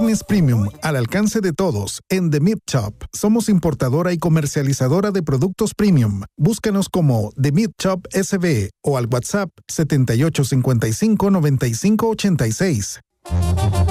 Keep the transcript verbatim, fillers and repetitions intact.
Carnes premium al alcance de todos en The Meat Shop. Somos importadora y comercializadora de productos premium. Búscanos como The Meat Shop S B o al WhatsApp setenta y ocho cincuenta y cinco noventa y cinco ochenta y seis.